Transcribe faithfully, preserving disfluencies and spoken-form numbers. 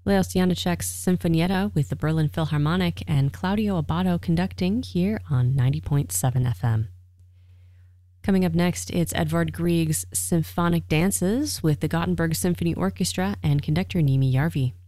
Leos Janáček's Sinfonietta with the Berlin Philharmonic and Claudio Abbado conducting here on ninety point seven F M. Coming up next, it's Edvard Grieg's Symphonic Dances with the Gothenburg Symphony Orchestra and conductor Nimi Järvi.